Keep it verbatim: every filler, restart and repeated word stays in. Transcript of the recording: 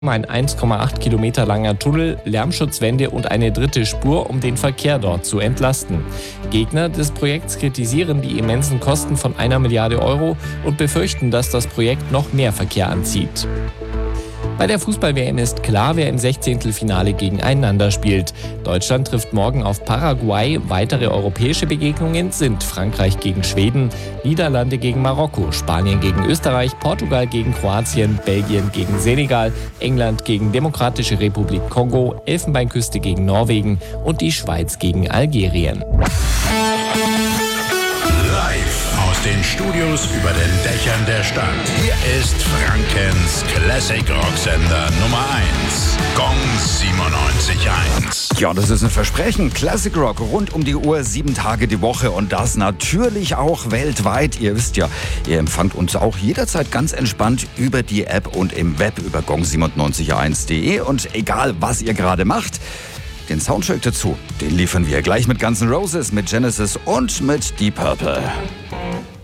Ein eins Komma acht Kilometer langer Tunnel, Lärmschutzwände und eine dritte Spur, um den Verkehr dort zu entlasten. Gegner des Projekts kritisieren die immensen Kosten von einer Milliarde Euro und befürchten, dass das Projekt noch mehr Verkehr anzieht. Bei der Fußball-W M ist klar, wer im Sechzehntelfinale gegeneinander spielt. Deutschland trifft morgen auf Paraguay. Weitere europäische Begegnungen sind Frankreich gegen Schweden, Niederlande gegen Marokko, Spanien gegen Österreich, Portugal gegen Kroatien, Belgien gegen Senegal, England gegen Demokratische Republik Kongo, Elfenbeinküste gegen Norwegen und die Schweiz gegen Algerien. Aus den Studios über den Dächern der Stadt. Hier ist Frankens Classic Rock Sender Nummer eins. Gong siebenundneunzig Komma eins. Ja, das ist ein Versprechen. Classic Rock rund um die Uhr, sieben Tage die Woche und das natürlich auch weltweit. Ihr wisst ja, ihr empfangt uns auch jederzeit ganz entspannt über die App und im Web über gong siebenundneunzig Komma eins punkt de und egal, was ihr gerade macht, den Soundtrack dazu, den liefern wir gleich mit Guns N' Roses, mit Genesis und mit Deep Purple.